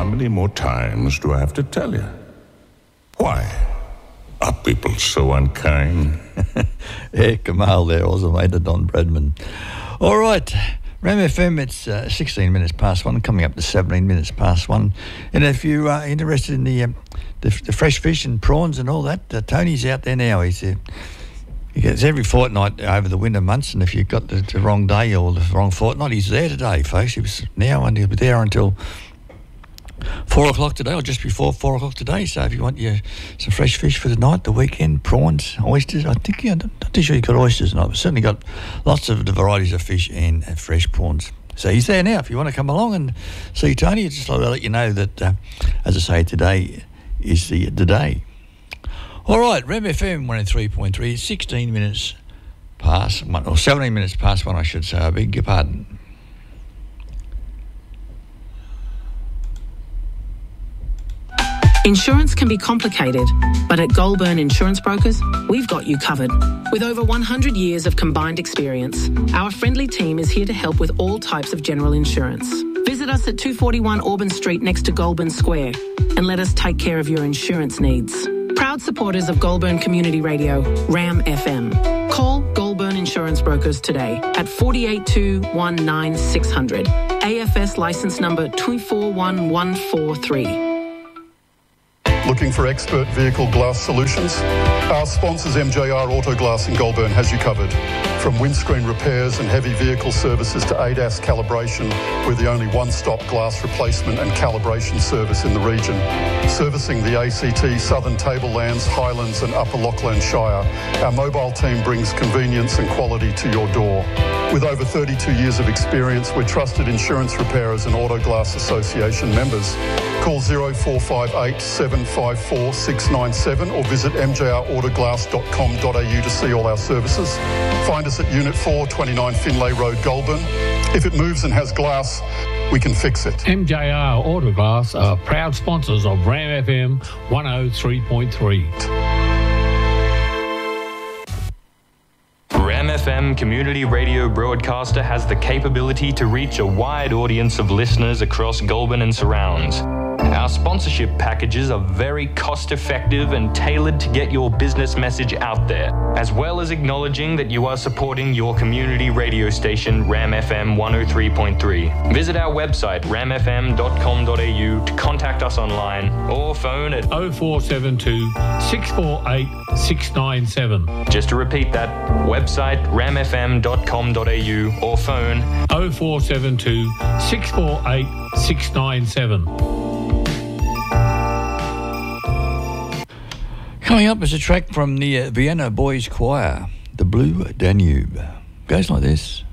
How many more times do I have to tell you? Why are people so unkind? Yeah, Kamal there, also mate, Don Bradman. All right, Ram FM, it's 16 minutes past 1, coming up to 17 minutes past 1. And if you are interested in the fresh fish and prawns and all that, Tony's out there now. He gets every fortnight over the winter months, and if you've got the wrong day or the wrong fortnight, he's there today, folks. He was now, and he'll be there until 4 o'clock today, or just before 4 o'clock today. So if you want some fresh fish for the night, the weekend, prawns, oysters, I'm not too sure you've got oysters tonight, but certainly got lots of the varieties of fish and fresh prawns. So he's there now. If you want to come along and see Tony, just I'll let you know that, as I say, today is the day. All right, Ram FM 103.3, 16 minutes past 1, or 17 minutes past 1, I should say. I beg your pardon. Insurance can be complicated, but at Goulburn Insurance Brokers, we've got you covered. With over 100 years of combined experience, our friendly team is here to help with all types of general insurance. Visit us at 241 Auburn Street next to Goulburn Square and let us take care of your insurance needs. Proud supporters of Goulburn Community Radio, Ram FM. Call Goulburn Insurance Brokers today at 482 19600. AFS licence number 241143. Looking for expert vehicle glass solutions? Our sponsors MJR Auto Glass in Goulburn has you covered. From windscreen repairs and heavy vehicle services to ADAS calibration, we're the only one-stop glass replacement and calibration service in the region. Servicing the ACT, Southern Tablelands, Highlands and Upper Lachlan Shire, our mobile team brings convenience and quality to your door. With over 32 years of experience, we're trusted insurance repairers and Auto Glass Association members. Call 0458 754 697 or visit mjrautoglass.com.au to see all our services. Find us at Unit 4, 29 Finlay Road, Goulburn. If it moves and has glass, we can fix it. MJR Autoglass are proud sponsors of Ram FM 103.3. Ram FM community radio broadcaster has the capability to reach a wide audience of listeners across Goulburn and surrounds. Our sponsorship packages are very cost-effective and tailored to get your business message out there, as well as acknowledging that you are supporting your community radio station, Ram FM 103.3. Visit our website, ramfm.com.au, to contact us online or phone at 0472 648 697. Just to repeat that, website ramfm.com.au or phone 0472 648 697. Coming up is a track from the Vienna Boys Choir, The Blue Danube. Goes like this.